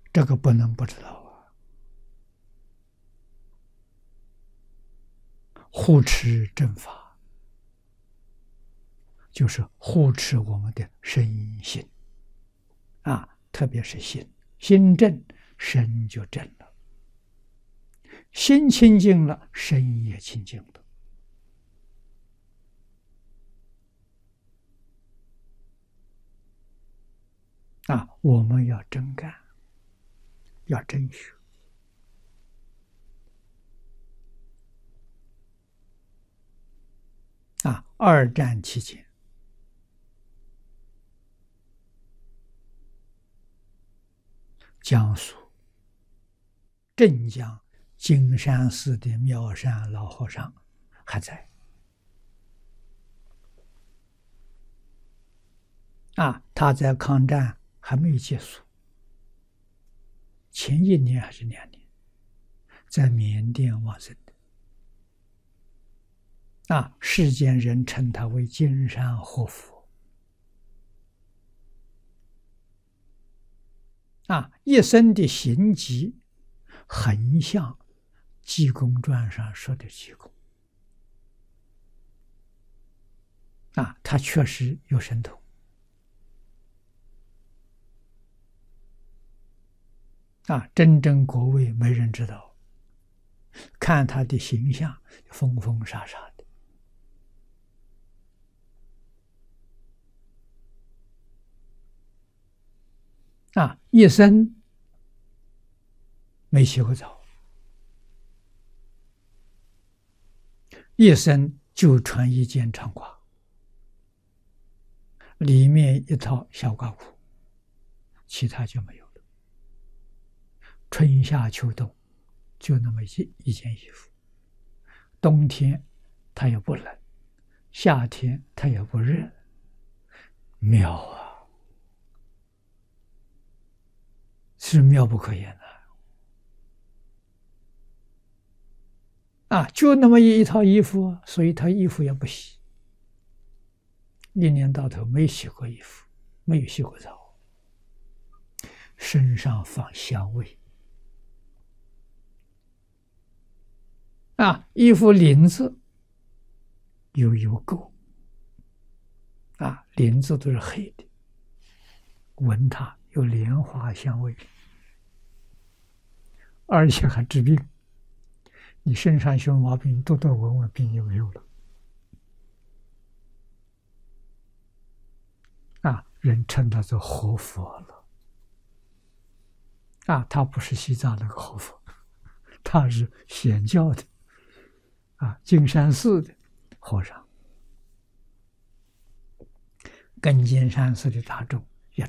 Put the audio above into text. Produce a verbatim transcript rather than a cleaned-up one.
这个不能不知道啊！护持正法，就是护持我们的身心啊，特别是心，心正，身就正了；心清净了，身也清净了。啊，我们要真干，要真学。啊，二战期间，江苏镇江金山寺的妙山老和尚还在。啊，他在抗战还没有结束，前一年还是两年，在缅甸往生的。啊，世间人称他为金山活佛。啊，一生的行迹很像《济公传》上说的济公。啊，他确实有神通。啊，真正果位没人知道，看他的形象，疯疯傻傻的。啊，一生没洗过澡，一生就穿一件长褂，里面一套小褂裤，其他就没有了。春夏秋冬就那么一一件衣服，冬天它也不冷，夏天它也不热，妙啊！是妙不可言的。啊，就那么一套衣服，所以他衣服也不洗，一年到头没洗过衣服，没有洗过澡，身上放香味。啊，衣服领子有油垢，啊，领子都是黑的，闻它有莲花香味，而且还治病。你身上有毛病，多多闻闻，病就没有了。啊，人称他做活佛了。啊，他不是西藏那个活佛，他是显教的。啊，金山寺的和尚，跟金山寺的大众